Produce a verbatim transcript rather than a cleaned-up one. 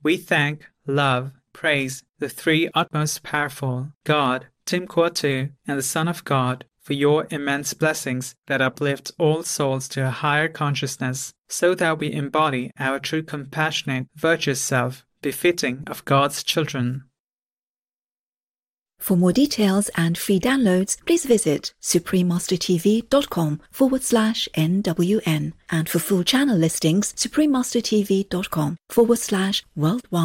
We thank, love, praise the three utmost powerful, God, Tim Kwatu, and the Son of God, for your immense blessings that uplift all souls to a higher consciousness, so that we embody our true compassionate, virtuous self, befitting of God's children. For more details and free downloads, please visit suprememastertv.com forward slash NWN. And for full channel listings, suprememastertv.com forward slash worldwide.